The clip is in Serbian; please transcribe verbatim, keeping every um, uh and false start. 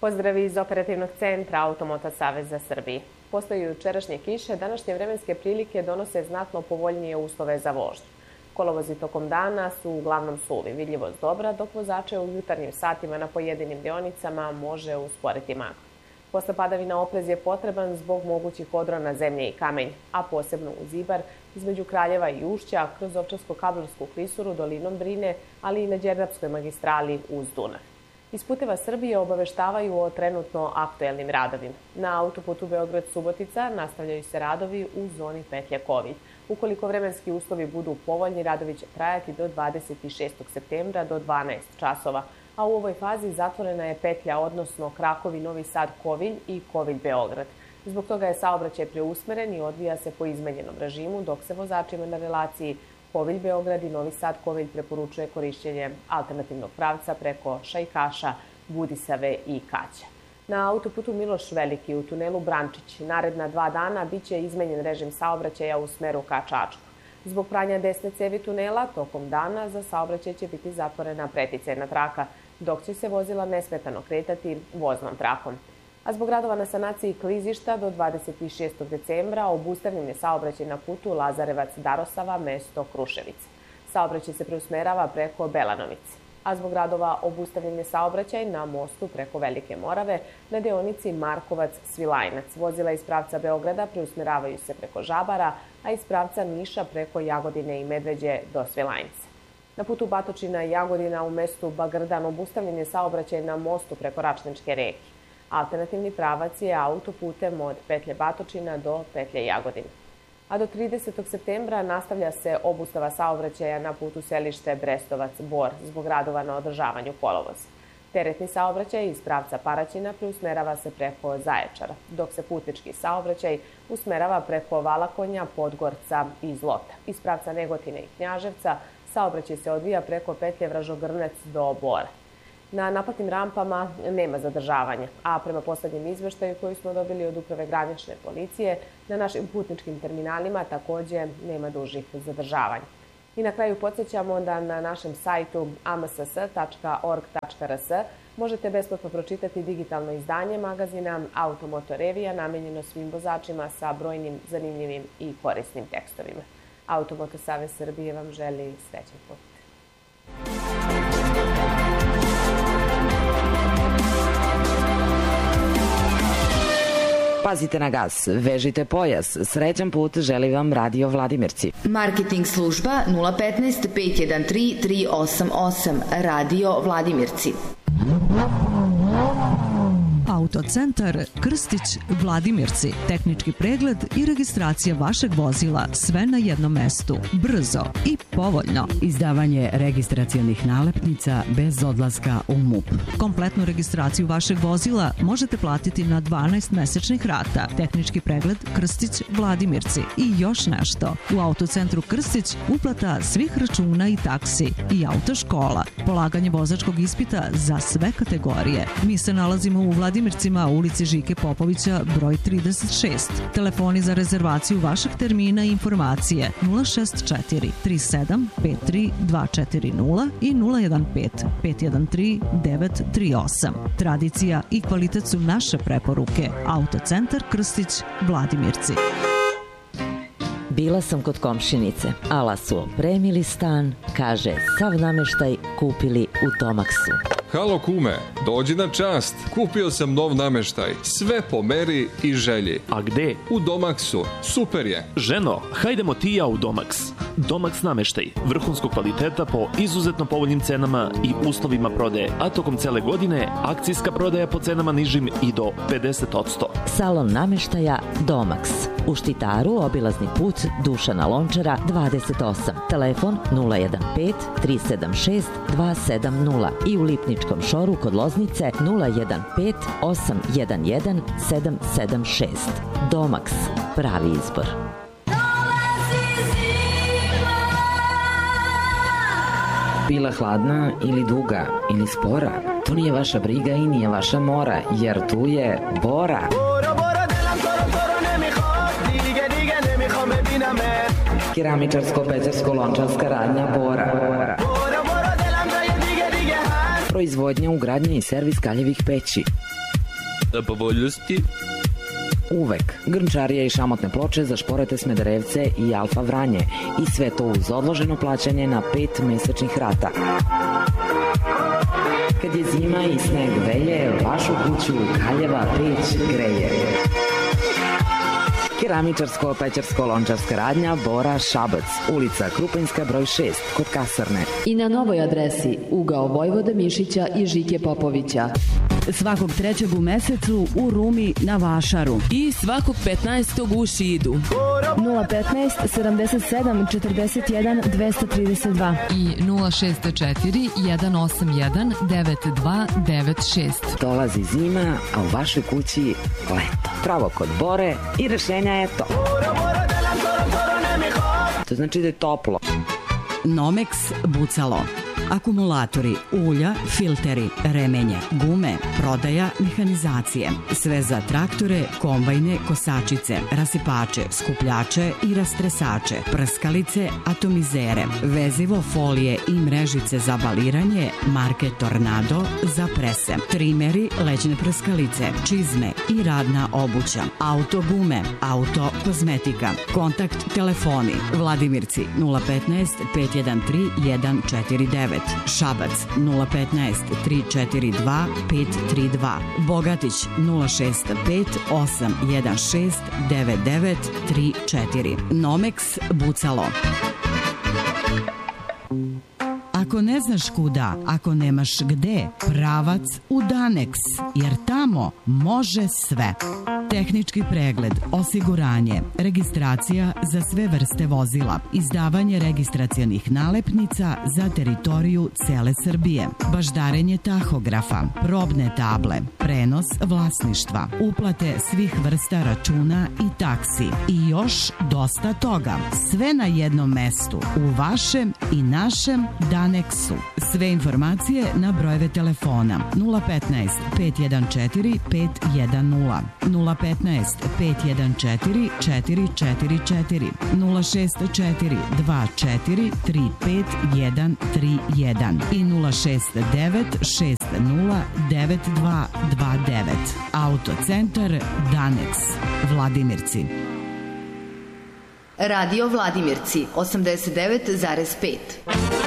Pozdravi iz operativnog centra Automoto Saveza Srbije. Posle jučerašnje kiše, današnje vremenske prilike donose znatno povoljnije uslove za vožnju. Kolovozi tokom dana su uglavnom suvi, vidljivost dobra, dok vozače u jutarnjim satima na pojedinim deonicama može usporiti magla. Posle padavina oprez je potreban zbog mogućih odrona zemlje i kamenja, a posebno uz Ibar, između Kraljeva i Ušća, kroz Ovčarsko-Kablarsku klisuru dolinom Drine, ali i na Đerdapskoj magistrali uz Dunav. Iz Puteva Srbije obaveštavaju o trenutno aktuelnim radovima. Na autoputu Beograd-Subotica nastavljaju se radovi u zoni petlje Kovilj. Ukoliko vremenski uslovi budu povoljni, radovi će trajati do dvadeset šestog septembra do dvanaest časova, a u ovoj fazi zatvorena je petlja, odnosno krakovi Novi Sad-Kovilj i Kovilj-Beograd. Zbog toga je saobraćaj preusmeren i odvija se po izmenjenom režimu, dok se vozačima na relaciji Kovilj-Beograd i Novi Sad-Kovilj preporučuje korišćenje alternativnog pravca preko Šajkaša, Budisave i Kaća. Na autoputu Miloš Veliki u tunelu Brančić naredna dva dana biće izmenjen režim saobraćaja u smeru ka Čačku. Zbog pranja desne cevi tunela, tokom dana za saobraćaj će biti zatvorena preticajna traka, dok će se vozila nesmetano kretati voznom trakom. A zbog radova na sanaciji klizišta do dvadeset šestog decembra obustavljen je saobraćaj na putu Lazarevac-Darosava, mesto Kruševica. Saobraćaj se preusmerava preko Belanovice. A zbog radova obustavljen je saobraćaj na mostu preko Velike Morave na deonici Markovac-Svilajnac. Vozila iz pravca Beograda preusmeravaju se preko Žabara, a iz pravca Niša preko Jagodine i Medveđe do Svilajnca. Na putu Batočina-Jagodina u mestu Bagrdan obustavljen je saobraćaj na mostu preko Račničke reke. Alternativni pravac je autoputem od petlje Batočina do petlje Jagodine. A do tridesetog septembra nastavlja se obustava saobraćaja na putu selište Brestovac-Bor zbog radova na održavanju kolovoza. Teretni saobraćaj iz pravca Paraćina preusmerava se preko Zaječara, dok se putnički saobraćaj usmerava preko Valakonja, Podgorca i Zlota. Iz pravca Negotine i Knjaževca saobraćaj se odvija preko petlje Vražogrnec do Bora. Na naplatnim rampama nema zadržavanja, a prema poslednjem izveštaju koji smo dobili od Uprave granične policije, na našim putničkim terminalima takođe nema dužih zadržavanja. I na kraju podsjećamo da na našem sajtu a m s s tačka org tačka r s možete besplatno pročitati digitalno izdanje magazina Automoto Revija namenjeno svim vozačima sa brojnim, zanimljivim i korisnim tekstovima. Automoto Savez Srbije vam želi srećan put. Pazite na gas, vežite pojas. Srećan put želi vam Radio Vladimirci. Marketing služba nula petnaest pet jedan tri tri osam osam. Radio Vladimirci. Autocentar Krstić Vladimirci. Tehnički pregled i registracija vašeg vozila, sve na jednom mestu. Brzo i povoljno. Izdavanje registracionih nalepnica bez odlaska u M U P. Kompletnu registraciju vašeg vozila možete platiti na dvanaest mesečnih rata. Tehnički pregled Krstić Vladimirci. I još nešto. U Autocentru Krstić uplata svih računa i taksi i autoškola. Polaganje vozačkog ispita za sve kategorije. Mi se nalazimo u Vladimircima, ulici Žike Popovića, broj trideset šest. Telefoni za rezervaciju vašeg termina i informacije nula šest četiri tri sedam pet tri dva četiri nula i nula jedan pet pet jedan tri devet tri osam. Tradicija i kvalitet su naše preporuke. Autocentar Krstić Vladimirci. Bila sam kod komšinice, ala su opremili stan, kaže, sav nameštaj kupili u Domaksu. Halo kume, dođi na čast, kupio sam nov nameštaj, sve po meri i želji. A gde? U Domaksu, super je. Ženo, hajdemo ti i ja u Domaks. Domaks nameštaj, vrhunskog kvaliteta po izuzetno povoljnim cenama i uslovima prodaje, a tokom cele godine akcijska prodaja po cenama nižim i do pedeset posto. Salon nameštaja Domaks. U Štitaru obilazni put Dušana Lončara dvadeset osam. Telefon nula jedan pet tri sedam šest dva sedam nula i u Lipničkom šoru kod Loznice nula jedan pet osam jedan jedan sedam sedam šest. Domaks, pravi izbor. Bila hladna ili duga ili spora, to nije vaša briga i nije vaša mora, jer tu je Bora. Keramičarsko-pecarsko-lončarska radnja Bora. Proizvodnja, ugradnja i servis kaljevih peći. povoljnosti? Uvek. Grnčarija i šamotne ploče za Šporete Smederevce i Alfa Vranje. I sve to uz odloženo plaćanje na pet mesečnih rata. Kad je zima i sneg velje, vašu kuću Kaljeva peć greje. Keramičarsko-pećarsko-lončarska radnja Bora Šabac, ulica Krupanjska broj šest, kod kasarne. I na novoj adresi ugao Vojvode Mišića i Žike Popovića. Svakog trećeg u mesecu u Rumi na Vašaru. I svakog petnaestog u Šidu. nula petnaest sedamdeset sedam četrdeset jedan dvesta trideset dva i nula šest četiri jedan osam jedan devet dva devet šest. Dolazi zima, a u vašoj kući leto. Pravo kod Bore i rešenja je to. To znači da je toplo. Nomex Bucalo. Akumulatori, ulja, filteri, remenje, gume, prodaja, mehanizacije. Sve za traktore, kombajne, kosačice, rasipače, skupljače i rastresače, prskalice, atomizere, vezivo, folije i mrežice za baliranje, marke Tornado za prese, trimeri, lećne prskalice, čizme i radna obuća, auto gume, auto kozmetika, kontakt telefoni, Vladimirci nula petnaest pet jedan tri jedan četiri devet, Šabac nula petnaest tri četiri dva pet tri dva, Bogatić nula šest pet osam jedan šest devet devet tri četiri. Nomex Bucalo. Ako ne znaš kuda, ako nemaš gde, pravac u Danex, jer tamo može sve. Tehnički pregled, osiguranje, registracija za sve vrste vozila, izdavanje registracionih nalepnica za teritoriju cele Srbije, baždarenje tahografa, probne table, prenos vlasništva, uplate svih vrsta računa i taksi i još dosta toga. Sve na jednom mestu, u vašem i našem Danexu. Sve informacije na brojeve telefona nula petnaest pet jedan četiri pet jedan nula, nula petnaest pet jedan četiri četiri četiri četiri, nula šest četiri dva četiri tri pet jedan tri jedan i nula šest devet šest nula devet dva dva devet. Autocentar Danex, Vladimirci. Radio Vladimirci osamdeset devet zarez pet.